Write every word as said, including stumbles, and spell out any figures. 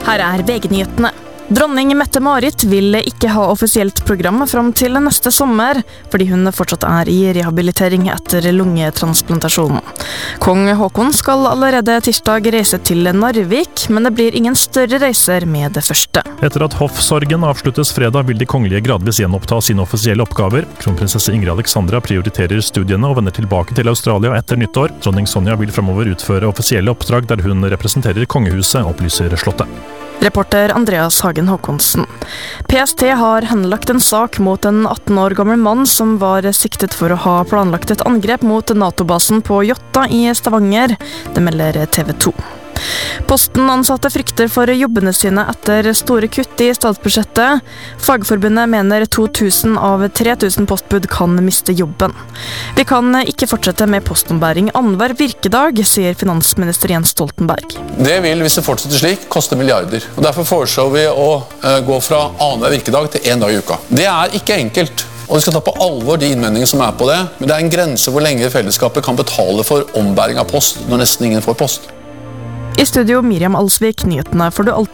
Her er V G-nyhetene. Dronning Mette-Marit vil ikke ha offisielt program fram til neste sommer, fordi hun fortsatt er i rehabilitering etter lungetransplantasjonen. Kong Håkon skal allerede tirsdag reise til Narvik, men det blir ingen større reiser med det første. Etter at hoffsorgen avsluttes fredag, vil de kongelige gradvis gjenoppta sine offisielle oppgaver. Kronprinsesse Ingrid Alexandra prioriterer studiene og vender tilbake til Australia etter nyttår. Dronning Sonja vil fremover utføre offisielle oppdrag der hun representerer kongehuset, opplyser slottet. Reporter Andreas Hagen Håkonsen. P S T har henlagt en sak mot en atten år gammel mann som var siktet for å ha planlagt et angrep mot NATO-basen på Jotta i Stavanger. Det melder T V to. Posten-ansatte frykter for jobbene sine etter store kutt i statsbudsjettet. Fagforbundet mener to tusen av tre tusen postbud kan miste jobben. Vi kan ikke fortsette med postombæring annenhver virkedag, sier finansminister Jens Stoltenberg. Det vil, hvis det fortsetter slik, koste milliarder. Og derfor foreslår vi å uh, gå fra annenhver virkedag til en dag i uka. Det er ikke enkelt. Og vi skal ta på alvor de innvendingene som er på det, men det er en grense hvor lenge fellesskapet kan betale for ombæring av post når nesten ingen får post. I studio Miriam Alsvik, nyhetene får du alltid